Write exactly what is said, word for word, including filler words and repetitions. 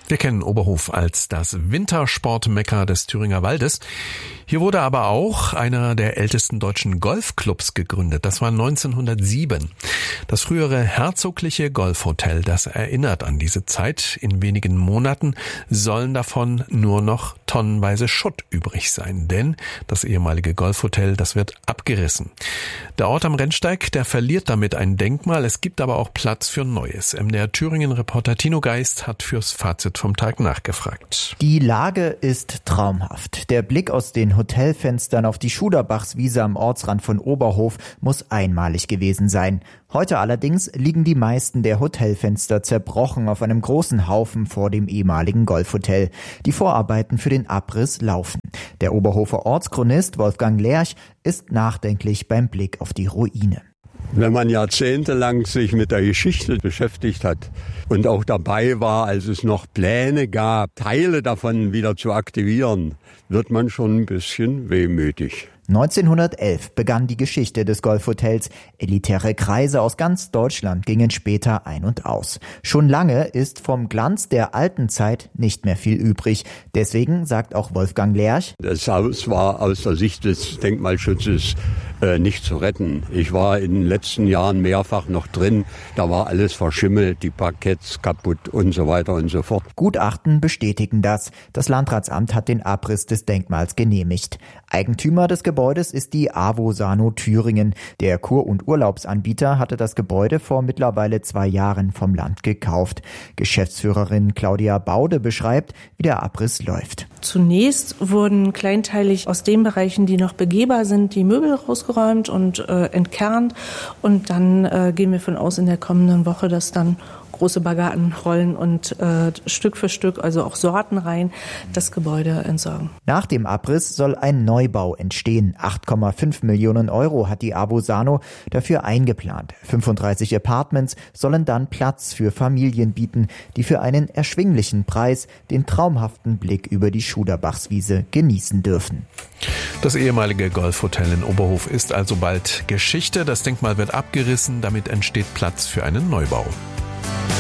Wir kennen Oberhof als das Wintersportmekka des Thüringer Waldes. Hier wurde aber auch einer der ältesten deutschen Golfclubs gegründet. Das war neunzehnhundertsieben. Das frühere herzogliche Golfhotel, das erinnert an diese Zeit. In wenigen Monaten sollen davon nur noch tonnenweise Schutt übrig sein, denn das ehemalige Golfhotel, das wird abgerissen. Der Ort am Rennsteig, der verliert damit ein Denkmal. Es gibt aber auch Platz für Neues. M D R Thüringen-Reporter Tino Geist hat fürs Fazit vom Tag nachgefragt. Die Lage ist traumhaft. Der Blick aus den Hotelfenstern auf die Schuderbachswiese am Ortsrand von Oberhof muss einmalig gewesen sein. Heute allerdings liegen die meisten der Hotelfenster zerbrochen auf einem großen Haufen vor dem ehemaligen Golfhotel. Die Vorarbeiten für den Abriss laufen. Der Oberhofer Ortschronist Wolfgang Lerch ist nachdenklich beim Blick auf die Ruine. Wenn man jahrzehntelang sich mit der Geschichte beschäftigt hat und auch dabei war, als es noch Pläne gab, Teile davon wieder zu aktivieren, wird man schon ein bisschen wehmütig. neunzehnhundertelf begann die Geschichte des Golfhotels. Elitäre Kreise aus ganz Deutschland gingen später ein und aus. Schon lange ist vom Glanz der alten Zeit nicht mehr viel übrig. Deswegen sagt auch Wolfgang Lerch: Das Haus war aus der Sicht des Denkmalschutzes äh, nicht zu retten. Ich war in den letzten Jahren mehrfach noch drin. Da war alles verschimmelt, die Parketts kaputt und so weiter und so fort. Gutachten bestätigen das. Das Landratsamt hat den Abriss des Denkmals genehmigt. Eigentümer des Gebäudes ist die Avosano Thüringen. Der Kur- und Urlaubsanbieter hatte das Gebäude vor mittlerweile zwei Jahren vom Land gekauft. Geschäftsführerin Claudia Baude beschreibt, wie der Abriss läuft. Zunächst wurden kleinteilig aus den Bereichen, die noch begehbar sind, die Möbel rausgeräumt und äh, entkernt. Und dann äh, gehen wir von aus in der kommenden Woche, dass dann große Bagger anrollen und äh, Stück für Stück, also auch sortenrein, das Gebäude entsorgen. Nach dem Abriss soll ein Neubau entstehen. acht Komma fünf Millionen Euro hat die Avosano dafür eingeplant. fünfunddreißig Apartments sollen dann Platz für Familien bieten, die für einen erschwinglichen Preis den traumhaften Blick über die Schuderbachswiese genießen dürfen. Das ehemalige Golfhotel in Oberhof ist also bald Geschichte. Das Denkmal wird abgerissen, damit entsteht Platz für einen Neubau.